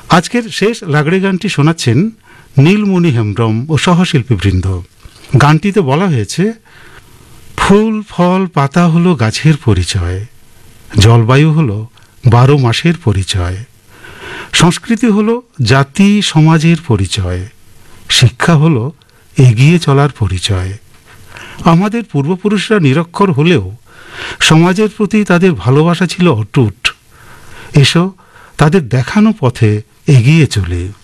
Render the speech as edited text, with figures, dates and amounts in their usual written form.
আজকের শেষ লাগড়ে গানটি শোনাচ্ছেন নীলমণি হেমব্রম ও সহশিল্পীবৃন্দ। গানটিতে বলা হয়েছে, ফুল ফল পাতা হলো গাছের পরিচয়, জলবায়ু হলো 12 মাসের পরিচয়, সংস্কৃতি হলো জাতি সমাজের পরিচয়, শিক্ষা হলো এগিয়ে চলার পরিচয়। আমাদের পূর্বপুরুষরা নিরক্ষর হলেও সমাজের প্রতি তাদের ভালোবাসা ছিল অটুট। এসো তাদের দেখানো পথে এগিয়ে চলে।